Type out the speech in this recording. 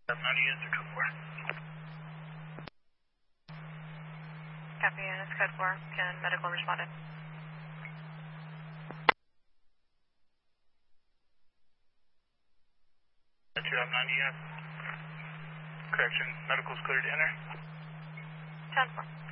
90 units or code 4. Copy, units code 4. Can medical responded? That's your 90 units. Correction, medical's cleared to enter. 10-4.